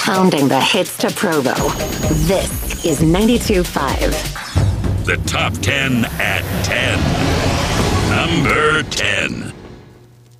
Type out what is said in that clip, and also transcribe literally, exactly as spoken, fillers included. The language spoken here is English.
Pounding the hits to Provo. This is ninety-two point five. The top ten at ten. Number ten.